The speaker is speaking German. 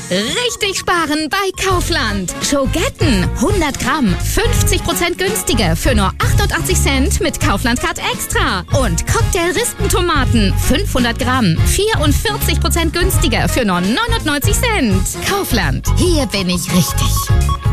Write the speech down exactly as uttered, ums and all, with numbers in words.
Richtig sparen bei Kaufland. Schogetten hundert Gramm, fünfzig Prozent günstiger für nur achtundachtzig Cent mit Kaufland Card Extra. Und Cocktail-Rispentomaten fünfhundert Gramm, vierundvierzig Prozent günstiger für nur neunundneunzig Cent. Kaufland, hier bin ich richtig.